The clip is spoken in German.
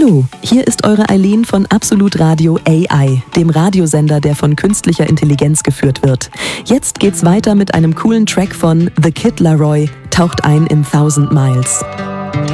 Hallo, hier ist eure Eileen von Absolut Radio AI, dem Radiosender, der von künstlicher Intelligenz geführt wird. Jetzt geht's weiter mit einem coolen Track von The Kid Laroi, taucht ein in 1000 Miles.